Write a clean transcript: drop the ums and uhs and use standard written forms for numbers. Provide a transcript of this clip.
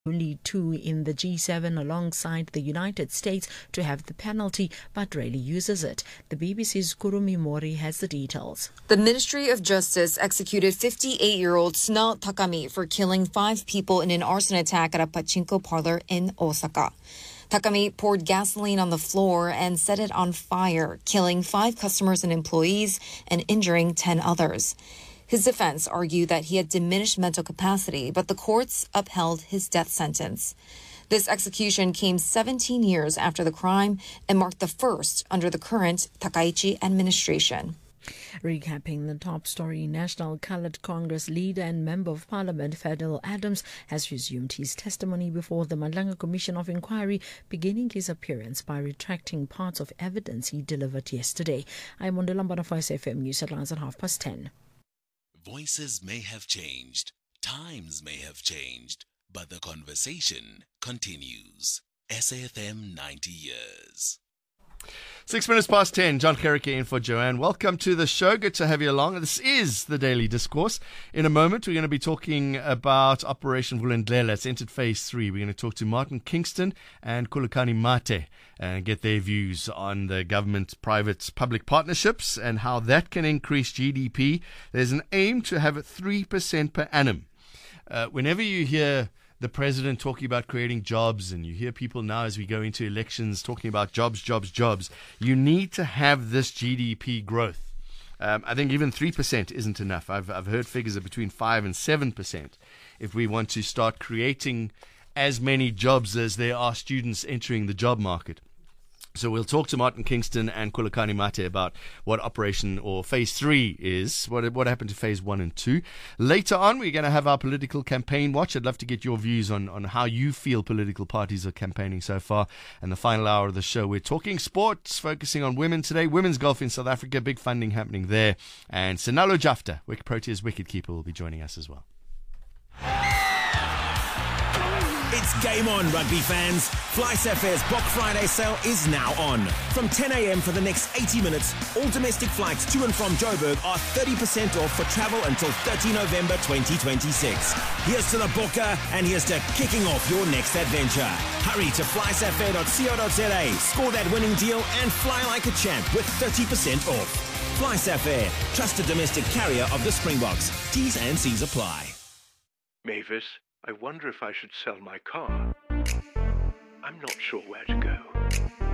only two in the G7 alongside the United States to have the penalty, but rarely uses it. The BBC's Kurumi Mori has the details. The Ministry of Justice executed 58-year-old Suna Takami for killing 5 people in an arson attack at a pachinko parlor in Osaka. Takami poured gasoline on the floor and set it on fire, killing 5 customers and employees and injuring 10 others. His defense argued that he had diminished mental capacity, but the courts upheld his death sentence. This execution came 17 years after the crime and marked the first under the current Takaichi administration. Recapping the top story, National Coloured Congress leader and Member of Parliament Fadil Adams has resumed his testimony before the Madlanga Commission of Inquiry, beginning his appearance by retracting parts of evidence he delivered yesterday. I'm Mondolamba for SFM News headlines at 10:30. Voices may have changed, times may have changed, but the conversation continues. SAFM 90 years. 6 minutes past 10, John Kerrick in for Joanne. Welcome to the show. Good to have you along. This is the Daily Discourse. In a moment, we're going to be talking about Operation Vulindlela. It's entered phase 3. We're going to talk to Martin Kingston and Khulekani Mathe and get their views on the government-private-public partnerships and how that can increase GDP. There's an aim to have it 3% per annum. Whenever you hear the president talking about creating jobs, and you hear people now as we go into elections talking about jobs, you need to have this GDP growth. I think even 3% isn't enough. I've heard figures of between 5 and 7% if we want to start creating as many jobs as there are students entering the job market. So we'll talk to Martin Kingston and Khulekani Mathe about what Operation or Phase 3 is, what happened to Phase 1 and 2. Later on, we're going to have our political campaign watch. I'd love to get your views on how you feel political parties are campaigning so far. And the final hour of the show, we're talking sports, focusing on women today. Women's golf in South Africa, big funding happening there. And Senalo Jafta, Proteas wicketkeeper, will be joining us as well. It's game on, rugby fans. FlySafair's Book Friday sale is now on. From 10 a.m. for the next 80 minutes, all domestic flights to and from Joburg are 30% off for travel until 30 November 2026. Here's to the booker and here's to kicking off your next adventure. Hurry to flysafair.co.za, score that winning deal and fly like a champ with 30% off. FlySafair, trusted domestic carrier of the Springboks. T's and C's apply. Mavis, I wonder if I should sell my car. I'm not sure where to go.